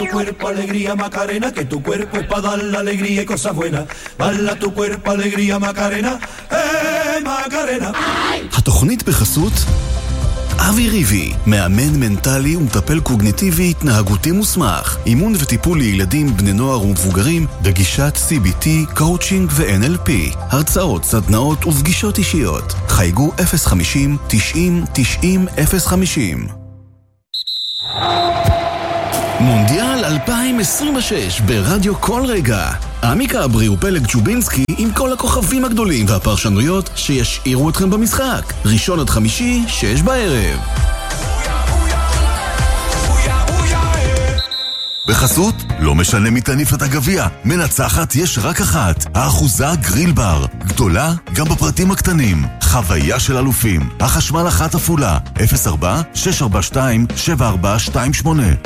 Tu cuerpo alegría Macarena, que tu cuerpo es para dar la alegría y cosas buenas. Bala tu cuerpo alegría Macarena, Macarena. התוכנית בחסות אבי ריבי, מאמן מנטלי ומטפל קוגניטיבי התנהגותי מוסמך, אימון וטיפול לילדים, בני נוער ומבוגרים בגישת CBT, קואוצ'ינג ו-NLP, הרצאות, סדנאות ופגישות אישיות. חייגו 050-90-90-050. מונדיאל 2026 ברדיו כל רגע. עמיקה אברי ופלג צ'ובינסקי עם כל הכוכבים הגדולים והפרשנויות שישאירו אתכם במשחק. ראשון עד חמישי, 6 בערב. בחסות, לא משנה מי תניף את הגביע, מנצחת יש רק אחת, האחוזה גריל בר, גדולה גם בפרטים הקטנים, חוויה של אלופים, החשמל אחת אפולה, 04-642-7428.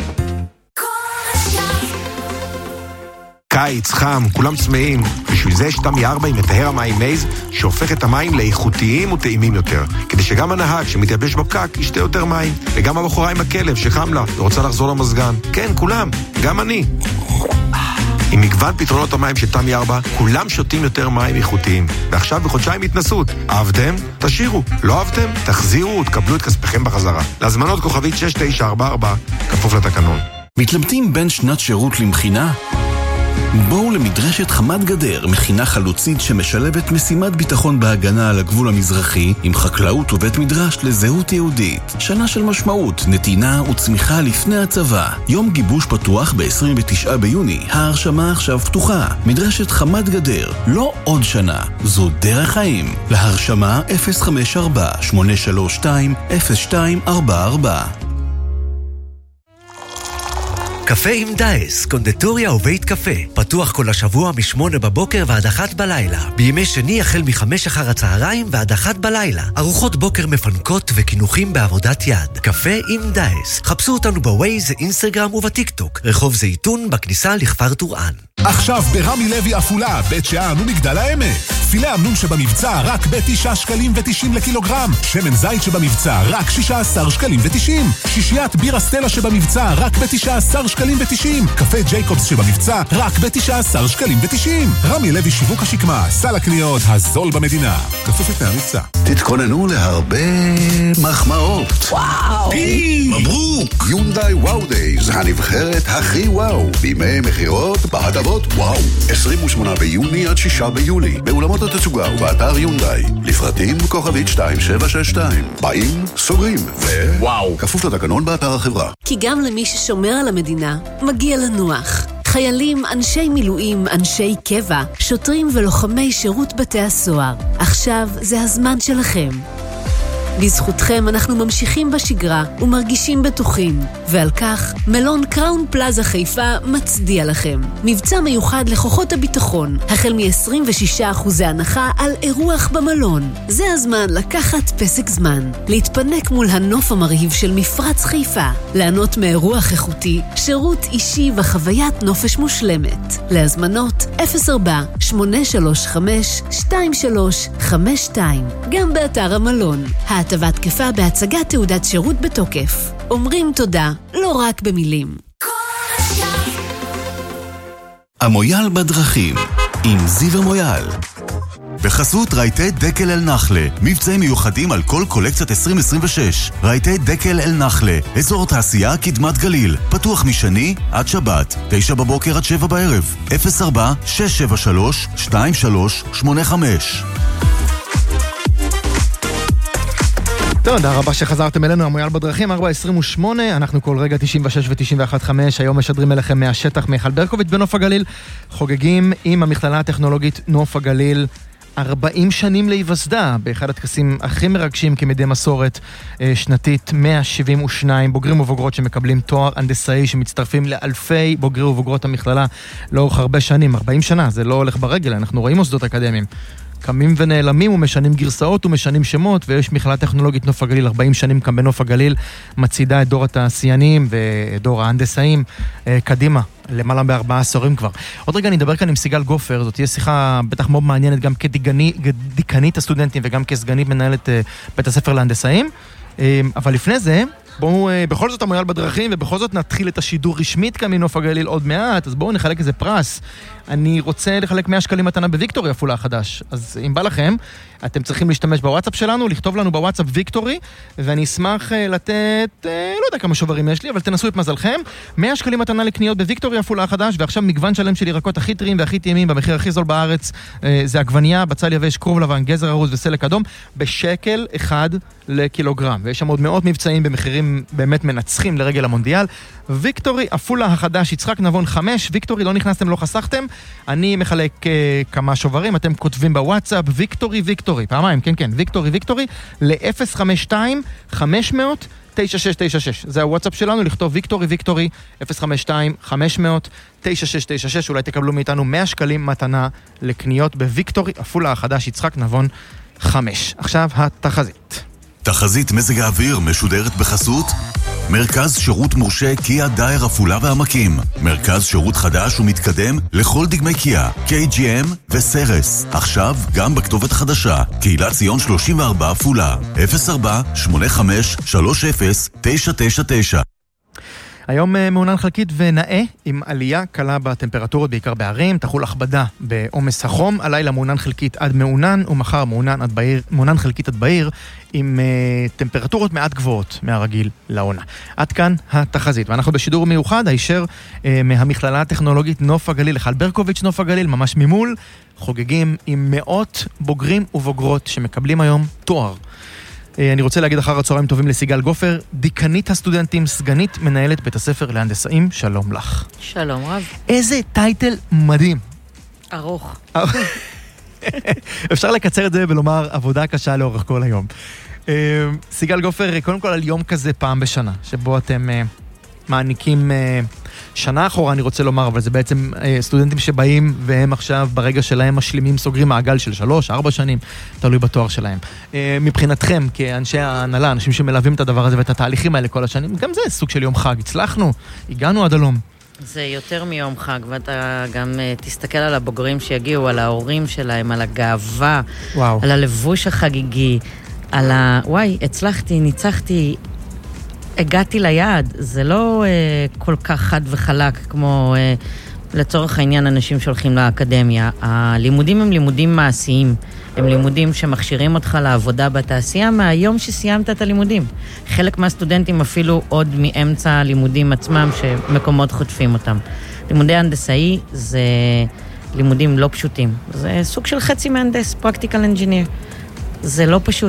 קיץ, חם, כולם צמאים. בשביל זה יש תמי 4 עם מטהר המים מייז, שהופך את המים לאיכותיים וטעימים יותר. כדי שגם הנהג שמתייבש בפקק ישתה יותר מים. וגם הבחורה עם הכלב שחם לה ורוצה לחזור למזגן. כן, כולם, גם אני. עם מגוון פתרונות המים של תמי 4, כולם שותים יותר מים איכותיים. ועכשיו בחודשיים התנסות. אהבתם? תשאירו. לא אהבתם? תחזירו ותקבלו את כספכם בחזרה. להזמנות כוכבית 6944, כפוף לתקנון. מתלבטים בין שנת שירות למכינה? בואו למדרשת חמת גדר, מכינה חלוצית שמשלבת משימת ביטחון בהגנה על הגבול המזרחי עם חקלאות ובית מדרש לזהות יהודית. שנה של משמעות, נתינה וצמיחה לפני הצבא. יום גיבוש פתוח ב-29 ביוני. ההרשמה עכשיו פתוחה. מדרשת חמת גדר, לא עוד שנה, זו דרך חיים. להרשמה 054-832-0244. קפה עם דייס, קונדטוריה ובית קפה. פתוח כל השבוע מ-8 בבוקר ועד 1 בלילה. בימי שני החל מ-5 אחר הצהריים ועד 1 בלילה. ארוחות בוקר מפנקות וכינוחים בעבודת יד. קפה עם דייס. חפשו אותנו בווייז, אינסטגרם ובטיקטוק. רחוב זיתון בכניסה לכפר טורען. עכשיו ברמי לוי אפולה, בית שאן ומגדל העמק. פילה אמנון שבמבצע רק ב9 שקלים ו90 לקילוגרם. שמן זית שבמבצע רק 16 שקלים ו90. שישיית בירה סטלה שבמבצע רק ב19 שקלים ו90. קפה ג'ייקובס שבמבצע רק ב19 שקלים ו90. רמי לוי שיווק השקמה, סל הקניות הזול במדינה. כפוף לתנאי המבצע. תתכוננו להרבה מחמאות. וואו! מברוק! יונדאי וואו דייז, הנבחרת הכי וואו. בימי מחירות בהטבות וואו. 28 ביוני עד 6 ביולי. באולמות התצוגה ובאתר יונדאי. לפרטים כוכבית 2762. באים, סוגרים וואו. כפוף לתקנון באתר החברה. כי גם למי ששומר על המדינה מגיע לנוח. חיילים, אנשי מילואים, אנשי קבע, שוטרים ולוחמי שירות בתי הסוהר. עכשיו זה הזמן שלכם. בזכותכם אנחנו ממשיכים בשגרה ומרגישים בטוחים, ועל כך מלון קראון פלאזה חיפה מצדיע לכם. מבצע מיוחד לכוחות הביטחון, החל מ-26% הנחה על אירוח במלון. זה הזמן לקחת פסק זמן, להתפנק מול הנוף המרהיב של מפרץ חיפה, לענות מאירוח איכותי, שירות אישי וחוויית נופש מושלמת. להזמנות 04-835-2352, גם באתר המלון. ההטבה תקפה בהצגת תעודת שירות בתוקף. אומרים תודה, לא רק במילים. המויאל בדרכים, עם זיו המויאל. בחסות רייטי דקל אל נחלה, מבצעים מיוחדים על כל קולקציית 2026. רייטי דקל אל נחלה, אזור תעשייה קדמת גליל, פתוח משני עד שבת, 9 בבוקר עד 7 בערב, 04-673-2385. תודה רבה שחזרתם אלינו, המויאל בדרכים, 4:28, אנחנו כל רגע 96 ו-91.5, היום משדרים אליכם מהשטח מיכל ברקוביץ' בנוף הגליל, חוגגים עם המכללה הטכנולוגית נוף הגליל 40 שנים להיווסדה, באחד הטקסים הכי מרגשים כמדי מסורת שנתית, 172 בוגרים ובוגרות שמקבלים תואר הנדסאי, שמצטרפים לאלפי בוגרי ובוגרות המכללה לאורך הרבה שנים, 40 שנה, זה לא הולך ברגל, אנחנו רואים מוסדות אקדמיים. קמים ונעלמים ומשנים גרסאות ומשנים שמות, ויש מכללה טכנולוגית נוף הגליל 40 שנים כאן בנוף הגליל, מצידה את דור התעשיינים ודור ההנדסאים קדימה, למעלה ב4 עשורים כבר. עוד רגע נדבר כאן עם סיגל גופר, זאת תהיה שיחה בטח מאוד מעניינת גם כדיקנית הסטודנטים וגם כסגנית מנהלת בית הספר להנדסאים, אבל לפני זה בואו, בכל זאת המויאל בדרכים, ובכל זאת נתחיל את השידור רשמית כאן מנוף הגליל עוד מעט, אז בואו נחלק איזה פרס. אני רוצה לחלק 100 שקלים מתנה בוויקטורי עפולה החדש. אז אם בא לכם, אתם צריכים להשתמש בוואטסאפ שלנו, לכתוב לנו בוואטסאפ ויקטורי, ואני אשמח לתת, לא יודע כמה שוברים יש לי, אבל תנסו את מזלכם. 100 שקלים מתנה לקניות בוויקטורי עפולה החדש, ועכשיו מגוון שלם של ירקות הכי טריים והכי טעימים, במחיר הכי זול בארץ, זה עגבנייה, בצל יבש, כרוב לבן, גזר ארוז וסלק אדום, בשקל אחד לקילוגרם. ויש שם עוד מאות מבצעים במחירים באמת מנצחים לרגל המונדיאל. ויקטורי עפולה החדש, יצחק נבון 5, ויקטורי לא נכנסתם, לא חסכתם. אני מחלק כמה שוברים, אתם כותבים בוואטסאפ, ויקטורי, פעמיים, כן, ויקטורי, ל-052-500-9696. זה הוואטסאפ שלנו, לכתוב ויקטורי, 052-500-9696. אולי תקבלו מאיתנו 100 שקלים מתנה לקניות בוויקטורי עפולה החדש, יצחק נבון 5. עכשיו התחזית. תחזית מזג האוויר משודרת בחסות מרכז שירות מורשה קיה דייר עפולה והעמקים. מרכז שירות חדש ומתקדם לכל דגמי קיה, KGM וסרס. עכשיו גם בכתובת חדשה, קהילת ציון 34 עפולה, 04-85-30-999. היום מעונן חלקית ונאה, עם עלייה קלה בטמפרטורות בעיקר בערים, תחול הכבדה בעומס החום, הלילה מעונן חלקית עד מעונן, ומחר מעונן חלקית עד בהיר, עם טמפרטורות מעט גבוהות מהרגיל לעונה. עד כאן התחזית, ואנחנו בשידור מיוחד, הישר מהמכללה הטכנולוגית נוף הגליל, לחל ברקוביץ' נוף הגליל, ממש ממול, חוגגים עם מאות בוגרים ובוגרות שמקבלים היום תואר. אני רוצה להגיד אחר הצהריים טובים לסיגל גופר, דיקנית הסטודנטים, סגנית מנהלת בית הספר להנדסאים, שלום לך. שלום רב. איזה טייטל מדהים. ארוך. אפשר לקצר את זה ולומר עבודה קשה לאורך כל היום. סיגל גופר, קודם כל על יום כזה פעם בשנה, שבו אתם מעניקים שנה אחורה, אני רוצה לומר, אבל זה בעצם סטודנטים שבאים והם עכשיו ברגע שלהם משלימים, סוגרים מעגל של 3-4 שנים, תלוי בתואר שלהם. מבחינתכם, כאנשי ההנהלה, אנשים שמלווים את הדבר הזה ואת התהליכים האלה כל השנים, גם זה סוג של יום חג, הצלחנו, הגענו עד הלום. זה יותר מיום חג, ואתה גם תסתכל על הבוגרים שיגיעו, על ההורים שלהם, על הגאווה, וואו. על הלבוש החגיגי, על וואי, הצלחתי, ניצחתי, הגעתי ליעד. זה לא כל כך חד וחלק כמו לצורך העניין אנשים שהולכים לאקדמיה. הלימודים הם לימודים מעשיים, הם לימודים שמכשירים אותך לעבודה בתעשייה מהיום שסיימת את הלימודים. חלק מהסטודנטים אפילו עוד מאמצע הלימודים עצמם שמקומות חוטפים אותם. לימודי הנדסאי זה לימודים לא פשוטים. זה סוג של חצי מהנדס, practical engineer. זה לא פשוט.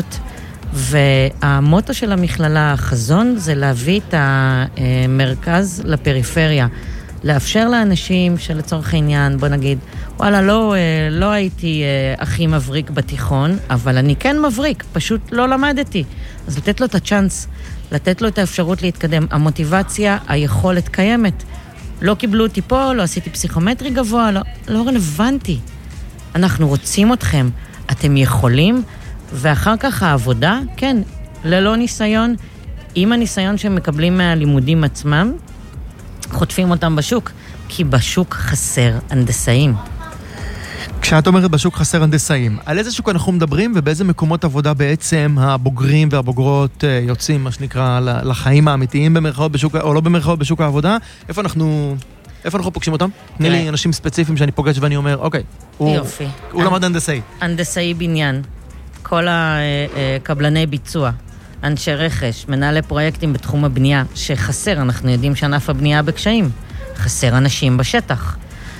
והמוטו של המכללה, החזון, זה להביא את המרכז לפריפריה. לאפשר לאנשים שלצורך העניין, בוא נגיד, וואלה, לא הייתי הכי מבריק בתיכון, אבל אני כן מבריק, פשוט לא למדתי. אז לתת לו את הצ'אנס, לתת לו את האפשרות להתקדם. המוטיבציה, היכולת קיימת. לא קיבלו אותי פה, לא עשיתי פסיכומטרי גבוה, לא רלוונטי. אנחנו רוצים אתכם, אתם יכולים, ואחר כך העבודה, כן, ללא ניסיון, עם הניסיון שהם מקבלים מהלימודים עצמם, חוטפים אותם בשוק, כי בשוק חסר הנדסאים. כשאת אומרת בשוק חסר הנדסאים, על איזה שוק אנחנו מדברים ובאיזה מקומות עבודה בעצם הבוגרים והבוגרות יוצאים, מה שנקרא, לחיים האמיתיים במרכאות בשוק, או לא במרכאות בשוק העבודה? איפה אנחנו פוגשים אותם? תני לי אנשים ספציפיים שאני פוגש ואני אומר, אוקיי, הוא למד הנדסאי. הנדסאי בניין, כל הקבלני ביצוע, אנשי רכש, מנהלי פרויקטים בתחום הבנייה, שחסר, אנחנו יודעים שענף הבנייה בקשיים, חסר אנשים בשטח.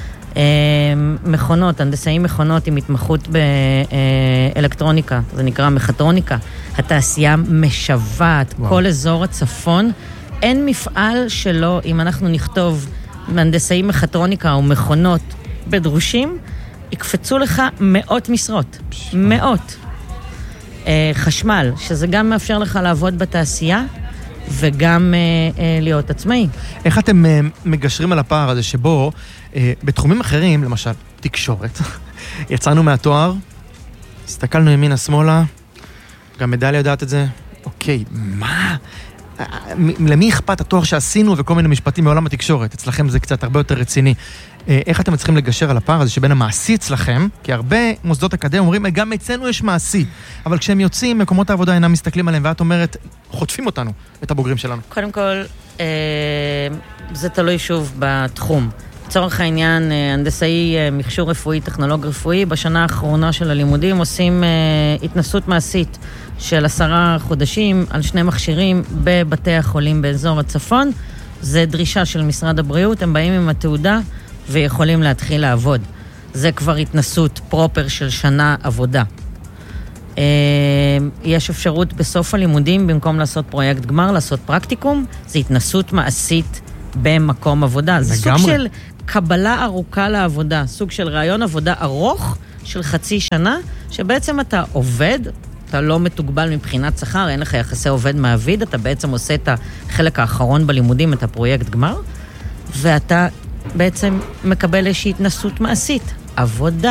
מכונות, הנדסאים מכונות עם התמחות באלקטרוניקה, זה נקרא מכטרוניקה. התעשייה משוועת, כל אזור הצפון, אין מפעל שלא, אם אנחנו נכתוב הנדסאים מכטרוניקה או מכונות בדרושים, יקפצו לך מאות משרות, מאות. חשמל, שזה גם מאפשר לך לעבוד בתעשייה, וגם להיות עצמאי. איך אתם מגשרים על הפער הזה שבו, בתחומים אחרים, למשל, תקשורת, יצאנו מהתואר, הסתכלנו ימינה שמאלה, גם מדליה יודעת את זה, אוקיי, מה? למי אכפת התואר שעשינו וכל מיני משפטים מעולם התקשורת? אצלכם זה קצת הרבה יותר רציני. איך אתם צריכים לגשר על הפער הזה שבין המעשי אצלכם, כי הרבה מוסדות אקדמיים אומרים, גם אצלנו יש מעשי, אבל כשהם יוצאים, מקומות העבודה אינם מסתכלים עליהם, ואת אומרת, חוטפים אותנו, את הבוגרים שלנו. קודם כל, זה תלוי שוב בתחום. לצורך העניין, הנדסאי מכשור רפואי, טכנולוג רפואי, בשנה האחרונה של הלימודים עושים התנסות מעשית של 10 חודשים על 2 מכשירים בבתי החולים באזור הצפון. זה דרישה של משרד הבריאות, הם באים עם התעודה ויכולים להתחיל לעבוד. זה כבר התנסות פרופר של שנה עבודה. יש אפשרות בסוף הלימודים, במקום לעשות פרויקט גמר, לעשות פרקטיקום, זה התנסות מעשית במקום עבודה. זה סוג של קבלה ארוכה לעבודה, סוג של רעיון עבודה ארוך של חצי שנה, שבעצם אתה עובד, אתה לא מתוגבל מבחינת שכר, אין לך יחסי עובד מעביד, אתה בעצם עושה את החלק האחרון בלימודים, את הפרויקט גמר, ואתה בעצם מקבל איזושהי התנסות מעשית, עבודה.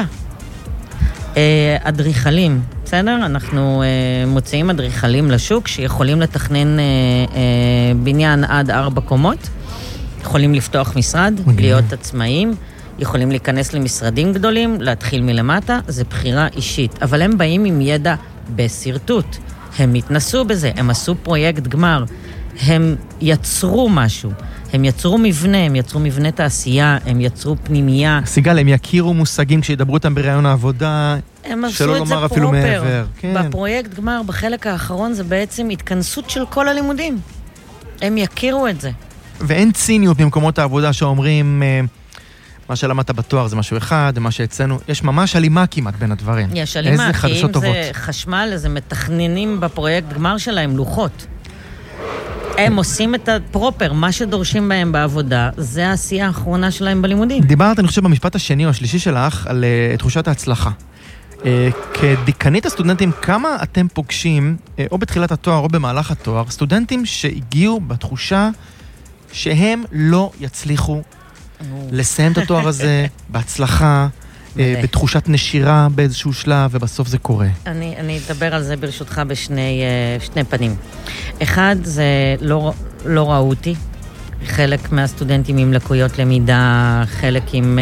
אדריכלים, בסדר? אנחנו מוציאים אדריכלים לשוק שיכולים לתכנן בניין עד 4 קומות, יכולים לפתוח משרד, להיות עצמאיים, יכולים להיכנס למשרדים גדולים, להתחיל מלמטה, זה בחירה אישית. אבל הם באים עם ידע בסרטוט. הם התנסו בזה, הם עשו פרויקט גמר, הם יצרו משהו, הם יצרו מבנה, הם יצרו מבנה תעשייה, הם יצרו פנימייה. סיגל, הם יכירו מושגים כשידברו אותם ברעיון העבודה, שלא לומר אפילו מעבר. בפרויקט גמר, בחלק האחרון, זה בעצם התכנסות של כל הלימודים. הם יכירו את זה. ואין ציניות במקומות העבודה שאומרים, מה שלמדת בתואר זה משהו אחד, ומה שאצלנו, יש ממש הלימה כמעט בין הדברים. יש הלימה, כי אם זה חשמל, אז הם מתכננים בפרויקט גמר שלהם לוחות. הם עושים את הפרופר, מה שדורשים בהם בעבודה, זה העשייה האחרונה שלהם בלימודים. דיברת, אני חושב, במשפט השני או השלישי שלך, על תחושת ההצלחה. כדיקנית הסטודנטים, כמה אתם פוגשים, או בתחילת התואר או במהלך התואר, סטודנטים שהגיעו בתחושה שהם לא יצליחו לסיים את התואר הזה בהצלחה, בתחושת נשירה באיזשהו שלב, ובסוף זה קורה. אני אדבר על זה ברשותך בשני פנים. אחד, זה לא ראו אותי. חלק מהסטודנטים עם לקויות למידה, חלק עם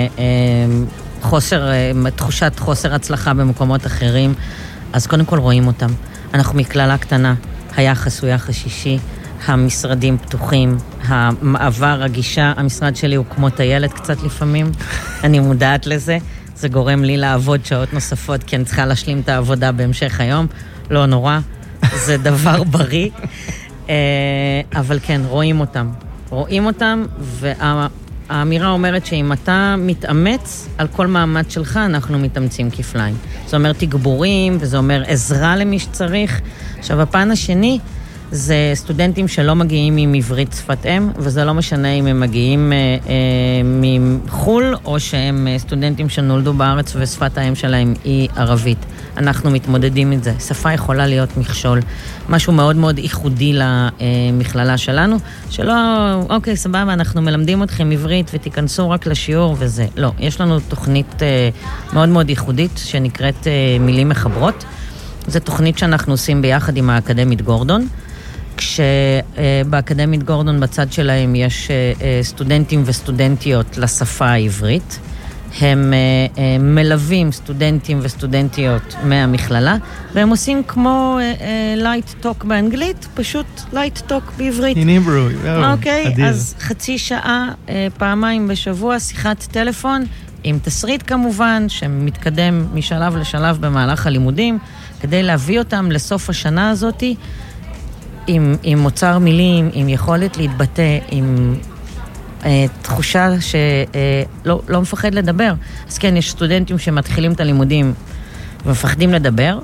תחושת חוסר הצלחה במקומות אחרים. אז קודם כל רואים אותם. אנחנו מכללה קטנה, היחס הוא יחס שישי, המשרדים פתוחים, המעבר, הגישה, המשרד שלי הוא כמו טיילת קצת לפעמים, אני מודעת לזה, זה גורם לי לעבוד שעות נוספות, כי אני צריכה להשלים את העבודה בהמשך היום, לא נורא, זה דבר בריא, אבל כן, רואים אותם, והאמירה אומרת שאם אתה מתאמץ על כל מאמץ שלך, אנחנו מתאמצים כפליים. זה אומר תגבורים, וזה אומר עזרה למי שצריך. עכשיו, הפן השני, זה סטודנטים שלא מגיעים עם עברית שפת אם, וזה לא משנה אם הם מגיעים מחול, או שהם סטודנטים שנולדו בארץ ושפת האם שלהם היא ערבית. אנחנו מתמודדים עם זה. שפה יכולה להיות מכשול. משהו מאוד מאוד ייחודי למכללה שלנו, שלא, אוקיי, סבבה, אנחנו מלמדים אתכם עברית ותיכנסו רק לשיעור וזה. לא, יש לנו תוכנית מאוד מאוד ייחודית שנקראת מילים מחברות. זו תוכנית שאנחנו עושים ביחד עם האקדמית גורדון, כשבאקדמית גורדון בצד שלהם יש סטודנטים וסטודנטיות לשפה העברית. הם מלווים סטודנטים וסטודנטיות מהמכללה, והם עושים כמו light talk באנגלית, פשוט light talk בעברית. In Hebrew, אוקיי, אז חצי שעה, פעמיים בשבוע, שיחת טלפון, עם תסריט כמובן, שמתקדם משלב לשלב במהלך הלימודים, כדי להביא אותם לסוף השנה הזאת, עם מוצר מילים, עם יכולת להתבטא, עם תחושה שלא מפחד לדבר. אז כן, יש סטודנטים שמתחילים את הלימודים ומפחדים לדבר,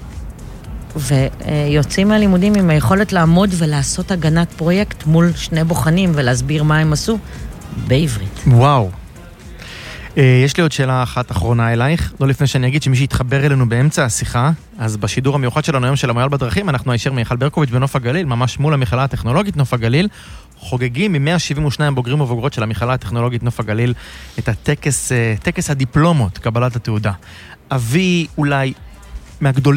ויוצאים מהלימודים עם היכולת לעמוד ולעשות הגנת פרויקט מול 2 בוחנים ולהסביר מה הם עשו בעברית. וואו. יש לי עוד שאלה אחת אחרונה אלייך, לא לפני שאני אגיד שמי שהתחבר אלינו באמצע השיחה, אז בשידור המיוחד שלנו היום של המויאל בדרכים, אנחנו הישר מיכל ברקוביץ' בנוף הגליל, ממש מול המכללה הטכנולוגית נוף הגליל, חוגגים עם 172 בוגרים ובוגרות של המכללה הטכנולוגית נוף הגליל את טקס הדיפלומות, קבלת התעודה. אבי אולי מהגדולים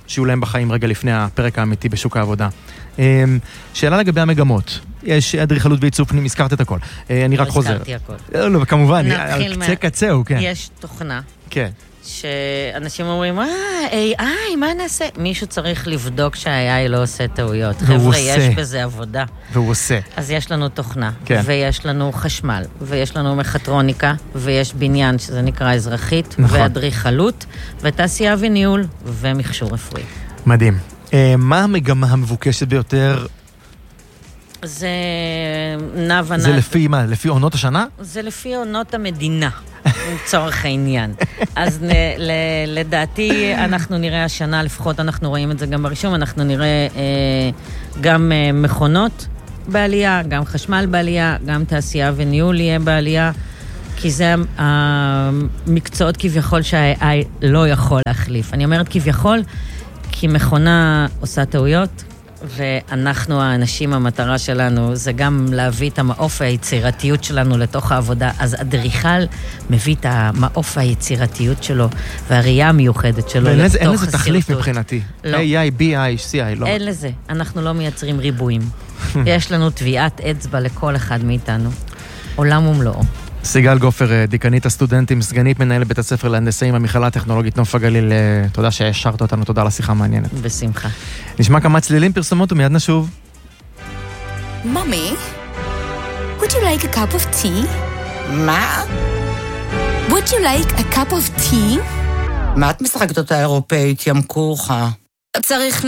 שיהיו להם בחיים רגע לפני הפרק האמיתי בשוק העבודה. שאלה לגבי המגמות. יש אדריכלות ועיצוב פנים, הזכרת את הכל. אני רק חוזר. הזכרתי הכל. לא, כמובן, קצה, כן. יש תוכנה. כן. שאנשים אומרים, AI, מה נעשה? מישהו צריך לבדוק שה-AI לא עושה טעויות. חבר'ה, יש בזה עבודה. והוא עושה. אז יש לנו תוכנה, ויש לנו חשמל, ויש לנו מחטרוניקה, ויש בניין, שזה נקרא אזרחית, ואדריכלות, ותעשייה וניהול, ומכשור רפואי. מדהים. מה המגמה המבוקשת ביותר? זה נע. זה לפי מה? לפי עונות השנה? זה לפי עונות המדינה, לצורך העניין. אז לדעתי אנחנו נראה השנה, לפחות אנחנו רואים את זה גם ברישום, אנחנו נראה גם מכונות בעלייה, גם חשמל בעלייה, גם תעשייה וניהול יהיה בעלייה, כי זה המקצועות כביכול שה-AI לא יכול להחליף. אני אומרת כביכול, כי מכונה עושה טעויות, ואנחנו האנשים, המטרה שלנו זה גם להביא את המעוף והיצירתיות שלנו לתוך העבודה. אז אדריכל מביא את המעוף והיצירתיות שלו והראייה המיוחדת שלו לתוך הסרטוט. אין לזה תחליף מבחינתי. לא. AI, BI, CI, לא. אין לזה. אנחנו לא מייצרים ריבועים. יש לנו טביעת אצבע לכל אחד מאיתנו. עולם ומלואו. סיגל גופר, דיקנית הסטודנטים, סגנית מנהלת בית הספר להנדסאים, המכללה הטכנולוגית נוף הגליל, תודה שהשארת אותנו, תודה על השיחה המעניינת. בשמחה. נשמע כמה צלילים, פרסומות ומיד נשוב. Mommy, would you like a cup of tea? מה? Would you like a cup of tea? מה את משחקת אותה אירופאית, ים כורחה? צריך